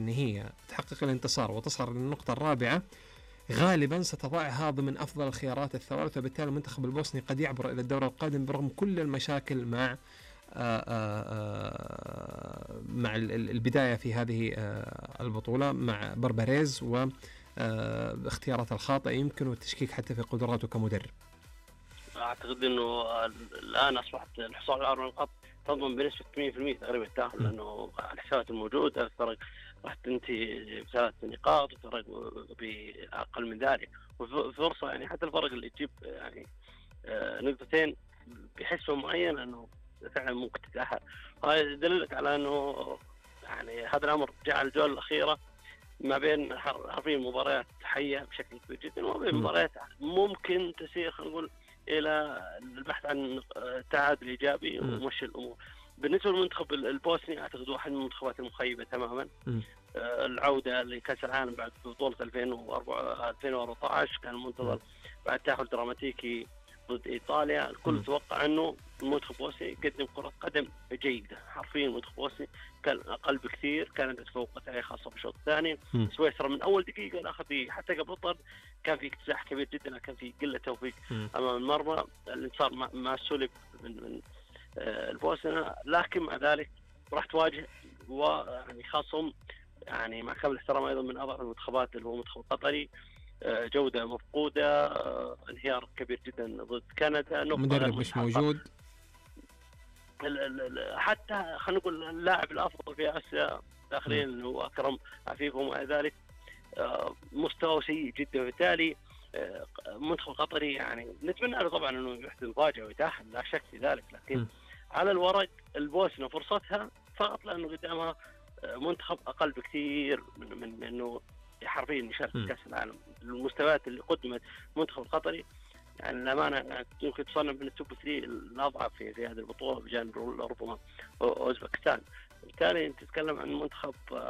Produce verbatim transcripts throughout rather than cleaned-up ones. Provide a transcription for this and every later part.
أن هي تحقق الانتصار وتصل للنقطة الرابعة غالبا ستضعها ضمن أفضل الخيارات الثلاث، وبالتالي المنتخب البوسني قد يعبر إلى الدور القادم برغم كل المشاكل مع آآ آآ مع البداية في هذه البطولة مع بربريز واختيارات الخاطئة يمكن والتشكيك حتى في قدراته كمدرب. أعتقد أنه الآن أصبحت الحصول على أربع نقاط تضمن بنسبة ثمانين بالمئة تقريبا التأهل، لأنه الحسابات الموجودة الفرق راح تنتهي بثلاث نقاط وفرق بأقل من ذلك، وفرصة يعني حتى الفرق اللي تجيب يعني نقطتين بحسبة معينة أنه فعلا ممكن تتأهل. هذا يدللك على أنه يعني هذا الأمر جعل الجولة الأخيرة ما بين حرفيا مباريات حية بشكل كبير جدا، وما بين مباريات ممكن تسير خلينا نقول إلى البحث عن تعادل إيجابي ومشي الأمور. بالنسبة للمنتخب البوسني أعتقد واحد من المنتخبات المخيبة تماما. م. العودة لكأس العالم بعد بطولة ألفين وأربعة عشر كان منتظر بعد تأهل دراماتيكي ضد إيطاليا. الكل توقع أنه المنتخب البوسني يقدم كرة قدم جيدة، حرفيا المنتخب البوسني كان أقل بكثير، كانت تفوقت عليه خاصة بالشوط الثاني. سويسرا من أول دقيقة الأخذ حتى قبل الطرد كان في اكتساح كبير جدا، كان في قلة توفيق أمام المرمى. الانتصار ما سلب من, من البوسنة، لكن مع ذلك راح تواجه ويعني خاصهم يعني مع كامل الاحترام أيضا من أضعف المنتخبات اللي هو المنتخب القطري، جودة مفقودة، انهيار كبير جدا ضد كندا، مدرب مش موجود، حتى خلينا نقول اللاعب الأفضل في آسيا داخليا اللي هو أكرم عفيف، ومع ذلك مستوى سيء جدا. وبالتالي المنتخب القطري يعني نتمنى له طبعا انه يحدث مفاجأة ويتأهل لا شك في ذلك، لكن م. على الورق البوسنة فرصتها فقط لأنه قدامها منتخب أقل بكثير من من انه حرفيا يشارك في كأس العالم. المستويات اللي قدمت المنتخب القطري يعني الأمانة يمكن تصنف من التوب ثلاثة الأضعف في في هذه البطولة بجانب ربما أوزبكستان. بالتالي أنت تتكلم عن منتخب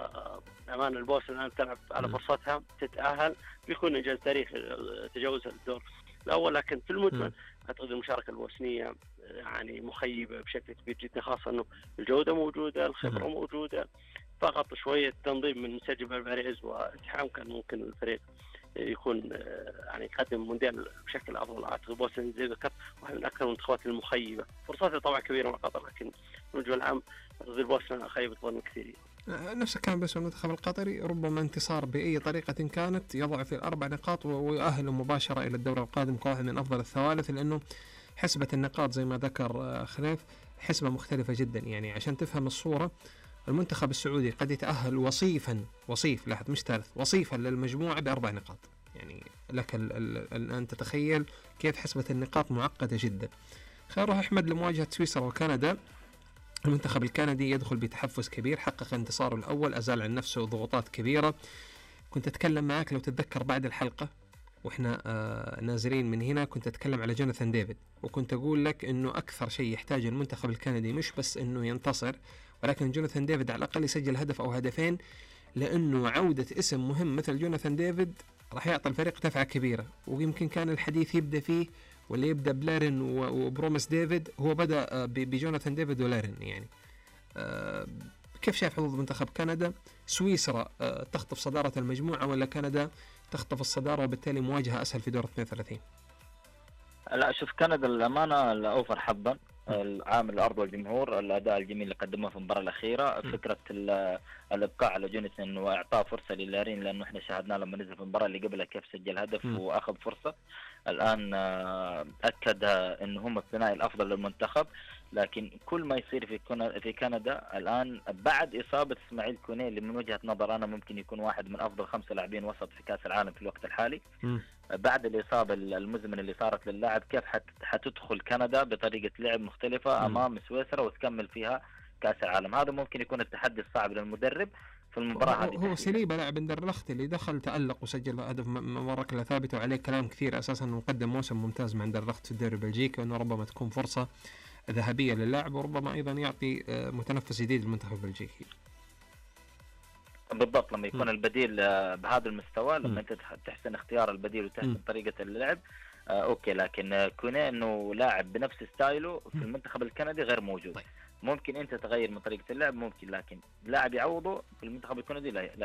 أمانة البوسنة الآن تلعب على فرصتها تتأهل، بيكون إنجاز تاريخ تجاوز الدور الأول، لكن في المجمل أعتقد المشاركة البوسنية يعني مخيبة بشكل كبير جدا، خاصة أنه الجودة موجودة، الخبرة موجودة، فقط شوية تنظيم من سجل بربريز واتحام كان ممكن الفريق يكون يعني يقدم مونديال بشكل أفضل. أعتقد البوسنة زي ذكرت واحد من أكثر المنتخبات المخيبة، فرصتها طبعا كبيرة مع قطر، لكن المجمل العام أعتقد البوسنة خيبة ظن كثيرين. نفس الكلام بس المنتخب القطري ربما انتصار بأي طريقة كانت يضع في الأربع نقاط ويؤهل مباشرة إلى الدور القادم كواحد من أفضل الثوالث، لأنه حسبة النقاط زي ما ذكر خليف حسبة مختلفة جدا. يعني عشان تفهم الصورة، المنتخب السعودي قد يتأهل وصيفا وصيف لاحظ مش ثالث وصيفا للمجموعة بأربع نقاط. يعني لك الآن تتخيل كيف حسبة النقاط معقدة جدا. خير روح أحمد لمواجهة سويسرا وكندا. المنتخب الكندي يدخل بتحفز كبير، حقق انتصاره الأول، أزال عن نفسه ضغوطات كبيرة. كنت أتكلم معك لو تتذكر بعد الحلقة وإحنا آه نازلين من هنا، كنت أتكلم على جوناثان ديفيد، وكنت أقول لك إنه أكثر شيء يحتاج المنتخب الكندي مش بس إنه ينتصر، ولكن جوناثان ديفيد على الأقل يسجل هدف أو هدفين، لأنه عودة اسم مهم مثل جوناثان ديفيد راح يعطي الفريق دفعة كبيرة. ويمكن كان الحديث يبدأ فيه واللي يبدأ بلارين وبروميس ديفيد، هو بدأ بجوناثان ديفيد ولارين. يعني أه كيف شايف حظوظ منتخب كندا؟ سويسرا أه تخطف صدارة المجموعة ولا كندا تخطف الصدارة وبالتالي مواجهة أسهل في دور اثنين وثلاثين؟ لا شوف، كندا الأمانة الأوفر حظا، العامل الأرض والجمهور، الأداء الجميل اللي قدمه في المباراة الأخيرة، فكرة الإبقاء على جوناثان وإعطاء فرصة للارين، لأنه إحنا شاهدنا لما نزل في المباراة اللي قبلها كيف سجل هدف م. وأخذ فرصة. الآن أكد إنه هم الثنائي الأفضل للمنتخب، لكن كل ما يصير في في كندا الآن بعد إصابة إسماعيل كوني اللي من وجهة نظر أنا ممكن يكون واحد من أفضل خمسة لاعبين وسط في كأس العالم في الوقت الحالي، م. بعد الإصابة المزمنة اللي صارت للاعب، كيف حتدخل كندا بطريقة لعب مختلفة م. أمام سويسرا وتكمل فيها كأس العالم؟ هذا ممكن يكون التحدي الصعب للمدرب في المباراة هذه. هو سليبة لاعب اندرلخت اللي دخل تألق وسجل هدف مرة كلها ثابتة، وعليه كلام كثير أساسا أنه مقدم موسم ممتاز مع اندرلخت في الدوري البلجيكي، وأنه ربما تكون فرصة ذهبية للاعب، وربما أيضا يعطي متنفس جديد للمنتخب البلجيكي. بالضبط، لما يكون م. البديل بهذا المستوى، لما م. انت تحسن اختيار البديل وتحسن م. طريقة اللعب آه اوكي، لكن كوني انه لاعب بنفس ستايله في المنتخب الكندي غير موجود. طيب. ممكن انت تغير من طريقة اللعب ممكن، لكن لاعب يعوضه في المنتخب الكندي لا